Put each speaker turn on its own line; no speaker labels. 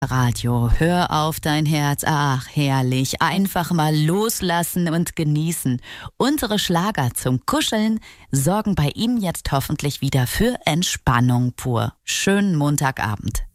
Radio, hör auf dein Herz, ach herrlich, einfach mal loslassen und genießen. Unsere Schlager zum Kuscheln sorgen bei ihm jetzt hoffentlich wieder für Entspannung pur. Schönen Montagabend.